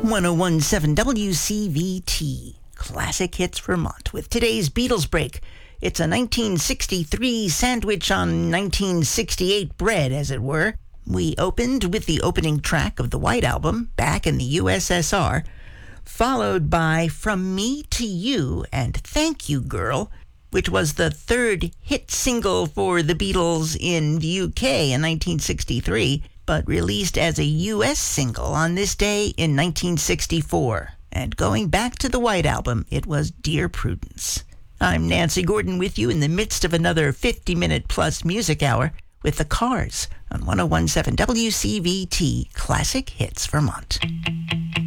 1017 WCVT, Classic Hits Vermont, with today's Beatles break. It's a 1963 sandwich on 1968 bread, as it were. We opened with the opening track of the White Album, Back in the USSR, followed by From Me to You and Thank You Girl, which was the third hit single for the Beatles in the UK in 1963, but released as a US single on this day in 1964. And going back to the White Album, it was Dear Prudence. I'm Nancy Gordon with you in the midst of another 50-minute plus music hour with the Cars on 1017 WCVT Classic Hits Vermont.